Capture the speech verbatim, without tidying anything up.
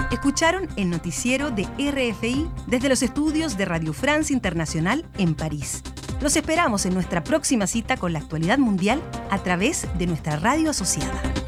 Escucharon el noticiero de R F I desde los estudios de Radio France Internacional en París. Los esperamos en nuestra próxima cita con la actualidad mundial a través de nuestra radio asociada.